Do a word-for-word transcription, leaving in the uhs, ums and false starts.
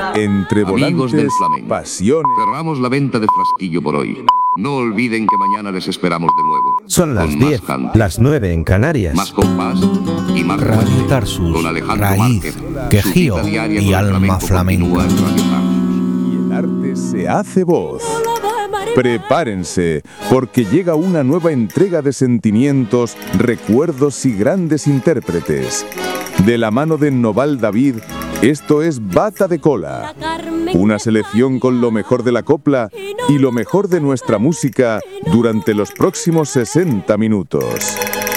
Entre Amigos del volantes, flamenco, pasiones. cerramos la venta de Frasquillo por hoy. No olviden que mañana les esperamos de nuevo. Son las con más diez, cante, las nueve en Canarias. más compás y más Radio fuerte, Tarsus, con Alejandro raíz, Márquez. quejío Su cita diaria y con el alma flamenco continúa en Radio Tarsus. Y el arte se hace voz. Prepárense, porque llega una nueva entrega de sentimientos, recuerdos y grandes intérpretes. De la mano de Noval David, esto es Bata de Cola. Una selección con lo mejor de la copla y lo mejor de nuestra música durante los próximos sesenta minutos.